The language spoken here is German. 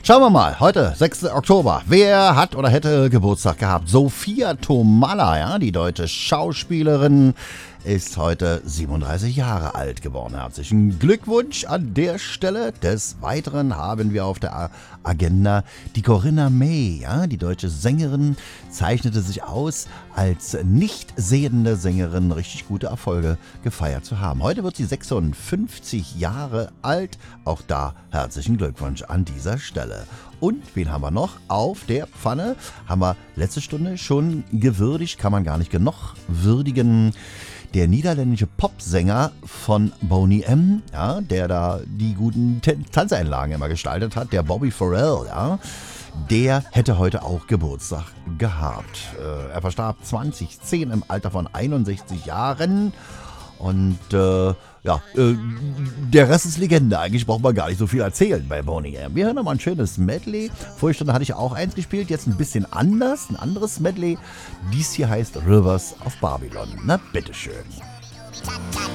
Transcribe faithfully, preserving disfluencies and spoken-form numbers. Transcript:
Schauen wir mal, heute, sechster Oktober. Wer hat oder hätte Geburtstag gehabt? Sophia Tomalla, ja, die deutsche Schauspielerin, ist heute siebenunddreißig Jahre alt geworden. Herzlichen Glückwunsch an der Stelle. Des Weiteren haben wir auf der Agenda die Corinna May, ja, die deutsche Sängerin, zeichnete sich aus, als nicht sehende Sängerin richtig gute Erfolge gefeiert zu haben. Heute wird sie sechsundfünfzig Jahre alt. Auch da herzlichen Glückwunsch an dieser Stelle. Und wen haben wir noch auf der Pfanne? Haben wir letzte Stunde schon gewürdigt, kann man gar nicht genug würdigen. Der niederländische Popsänger von Boney M., ja, der da die guten T- Tanzeinlagen immer gestaltet hat, der Bobby Farrell, ja, der hätte heute auch Geburtstag gehabt. Äh, er verstarb zwanzig zehn im Alter von einundsechzig Jahren. Und äh, ja, äh, der Rest ist Legende. Eigentlich braucht man gar nicht so viel erzählen bei Boney M. Wir hören nochmal ein schönes Medley. Vorige Stunde hatte ich auch eins gespielt, jetzt ein bisschen anders, ein anderes Medley. Dies hier heißt Rivers of Babylon. Na, bitteschön.